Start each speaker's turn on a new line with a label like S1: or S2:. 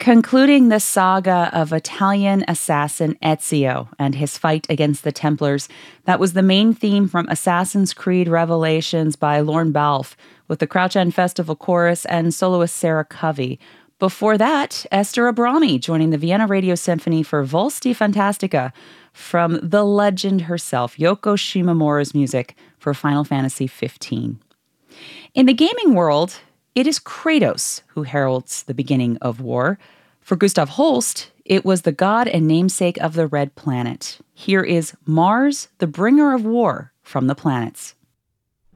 S1: Concluding the saga of Italian assassin Ezio and his fight against the Templars, that was the main theme from Assassin's Creed Revelations by Lorne Balfe, with the Crouch End Festival Chorus and soloist Sarah Covey. Before that, Esther Abrami joining the Vienna Radio Symphony for Vols die Fantastica from the legend herself, Yoko Shimomura's music for Final Fantasy XV. In the gaming world, it is Kratos who heralds the beginning of war. For Gustav Holst, it was the god and namesake of the Red Planet. Here is Mars, the bringer of war, from the planets.